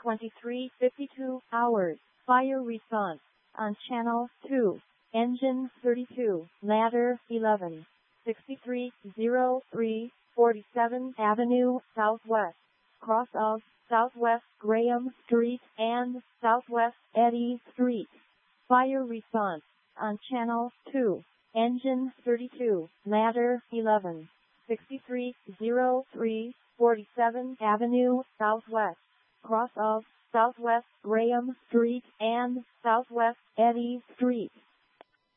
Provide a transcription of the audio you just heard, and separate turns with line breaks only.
23:52 hours. Fire response on Channel 2. Engine 32, ladder 11, 6303 47th Avenue Southwest, cross of Southwest Graham Street and Southwest Eddy Street. Fire response on Channel 2. Engine 32, ladder 11, 6303 47th Avenue Southwest, cross of Southwest Graham Street and Southwest Eddy Street.